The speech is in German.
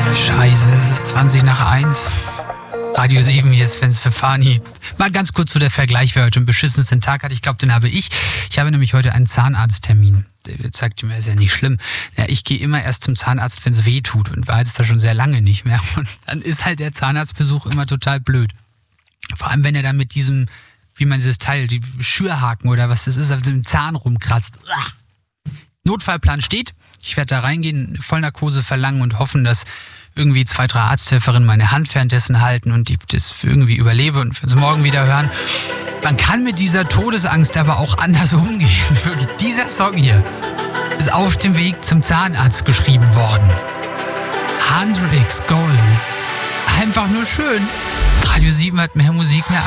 Scheiße, es ist 20 nach 1. Radio 7, hier ist Sven Stefani. Mal ganz kurz zu der Vergleich, wer heute einen beschissensten Tag hat. Ich glaube, den habe ich. Ich habe nämlich heute einen Zahnarzttermin. Der sagt mir, ist ja nicht schlimm. Ja, ich gehe immer erst zum Zahnarzt, wenn es weh tut. Und war jetzt da schon sehr lange nicht mehr. Und dann ist halt der Zahnarztbesuch immer total blöd. Vor allem, wenn er dann mit diesem, wie man dieses Teil, die Schürhaken oder was das ist, auf dem Zahn rumkratzt. Notfallplan steht. Ich werde da reingehen, Vollnarkose verlangen und hoffen, dass irgendwie 2, 3 Arzthelferinnen meine Hand währenddessen halten und ich das irgendwie überlebe und wir uns morgen wieder hören. Man kann mit dieser Todesangst aber auch anders umgehen. Wirklich, dieser Song hier ist auf dem Weg zum Zahnarzt geschrieben worden. Hendrix Golden. Einfach nur schön. Radio 7 hat mehr Musik, mehr